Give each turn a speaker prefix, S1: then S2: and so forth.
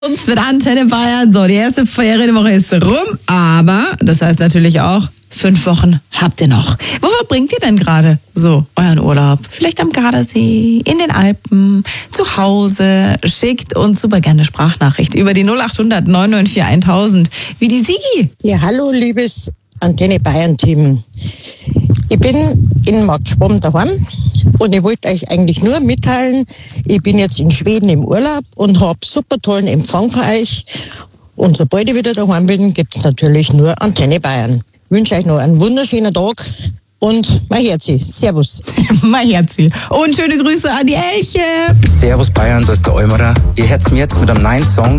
S1: Uns mit Antenne Bayern. So, die erste Ferienwoche ist rum, aber das heißt natürlich auch, 5 Wochen habt ihr noch. Wo verbringt ihr denn gerade so euren Urlaub? Vielleicht am Gardasee, in den Alpen, zu Hause. Schickt uns super gerne Sprachnachricht über die 0800 994 1000, wie die Sigi.
S2: Ja, hallo, liebes Antenne Bayern Team. Ich bin in Matschbaum daheim und ich wollte euch eigentlich nur mitteilen, ich bin jetzt in Schweden im Urlaub und habe super tollen Empfang für euch. Und sobald ich wieder daheim bin, gibt's natürlich nur Antenne Bayern. Ich wünsche euch noch einen wunderschönen Tag und mein Herzi. Servus.
S1: Mein Herzi. Und schöne Grüße an die Elche.
S3: Servus Bayern, da ist der Eumerer. Ihr hört's mir jetzt mit einem neuen Song